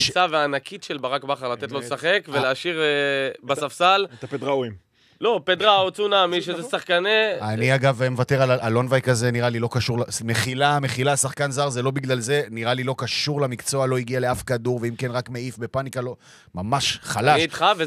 התפיסה והענקית של ברק בכר לתת לו לשחק ולהשאיר בספסל. את הפדראוים. לא, פדראו, צונאמי, שזה שחקני... אני אגב מוותר על אלונווי כזה, נראה לי לא קשור, מחילה, שחקן זר, זה לא בגלל זה, נראה לי לא קשור למקצוע, לא הגיע לאף כדור, ואם כן רק מעיף בפאניקה, לא, ממש חלש. אני איתך,